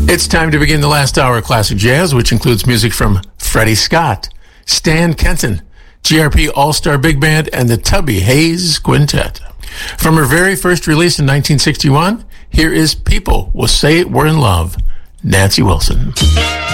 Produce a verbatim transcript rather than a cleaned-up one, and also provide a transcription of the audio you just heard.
It's time to begin the last hour of Classic Jazz, which includes music from Freddie Scott, Stan Kenton, G R P All-Star Big Band, and the Tubby Hayes Quintet. From her very first release in nineteen sixty-one, here is People Will Say We're in Love, Nancy Wilson.